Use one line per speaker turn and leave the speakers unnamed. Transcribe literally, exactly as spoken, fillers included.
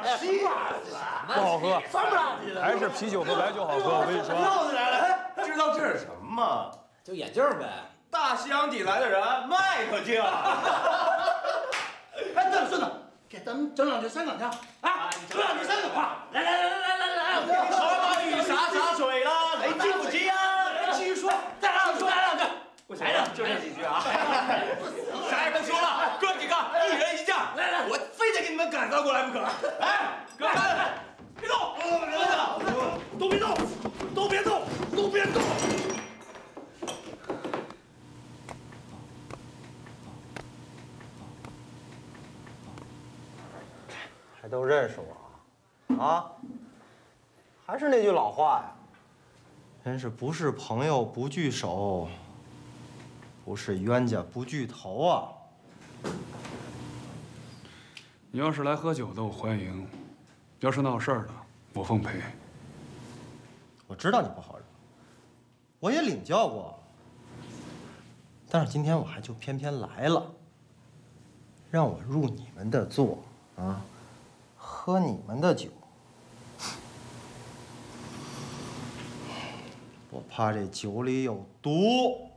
不好喝，还是啤酒和白酒好喝。我跟你说，
又来了，知道这是什么吗？
就眼镜呗。
大西洋底来的人，麦克镜。
哎，对了，孙子，给咱们整两句香港腔啊，整两句香港话。来来来来来来来，
茶马雨洒洒水了，雷击不击啊！
继续说，再来两句，来两句。
来了，就这几句啊。啥也别说了，哥几个一人一架，来来，我非得给你们赶到过来不可。哎，哥们，别动，
都别动，都别动，都别动。
还都认识我啊？还是那句老话呀，真是不是朋友不聚首，不是冤家不聚头啊！
你要是来喝酒的，我欢迎；要是闹事儿的，我奉陪。
我知道你不好惹，我也领教过，但是今天我还就偏偏来了，让我入你们的座啊，喝你们的酒。我怕这酒里有毒。